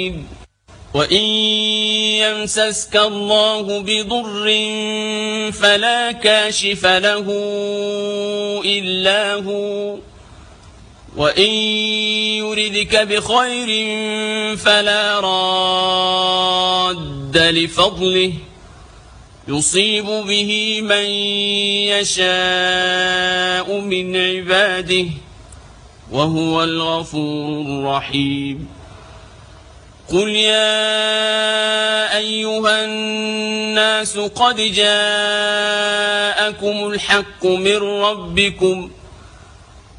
وإن يمسسك الله بضر فلا كاشف له إلا هو وإن يردك بخير فلا راد لفضله يصيب به من يشاء من عباده وهو الغفور الرحيم. قل يا أيها الناس قد جاءكم الحق من ربكم